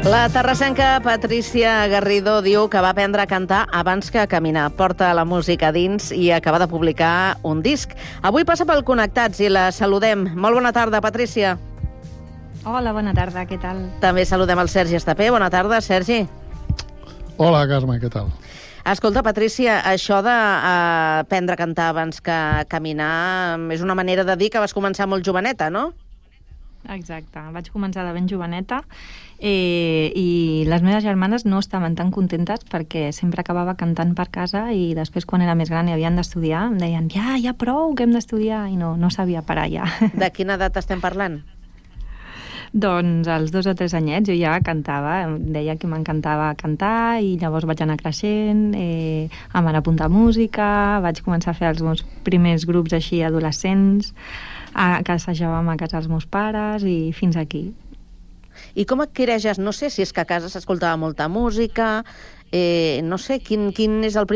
La terrassenca Patrícia Garrido diu que va aprendre a cantar abans que a caminar. Porta la música dins i acaba de publicar un disc. Avui passa pel Connectats i la saludem. Molt bona tarda, Patrícia. Hola, bona tarda, què tal? També saludem el Sergi Estapé. Bona tarda, Sergi. Hola, Carme, què tal? Escolta, Patrícia, això d'aprendre a cantar abans que a caminar és una manera de dir que vas començar molt joveneta, no? Exacte, vaig començar de ben joveneta i les meves germanes no estaven tan contentes perquè sempre acabava cantant per casa i després quan era més gran i havien d'estudiar em deien ja prou que hem d'estudiar i no sabia parar ja. De quina edat estem parlant? Doncs als 2 o 3 anyets jo ja cantava, em deia que m'encantava cantar i llavors vaig anar creixent, em van apuntar a música, vaig començar a fer els meus primers grups així adolescents, que assajàvem a casa els meus pares i fins aquí. I com adquireixes? No sé si és que a casa s'escoltava molta música, no sé, quin és el